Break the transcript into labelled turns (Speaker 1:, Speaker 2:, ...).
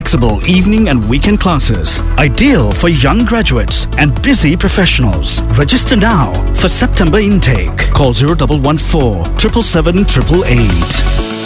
Speaker 1: flexible evening and weekend classes. Ideal for young graduates and busy professionals. Register now for September intake. Call 0114 777 888.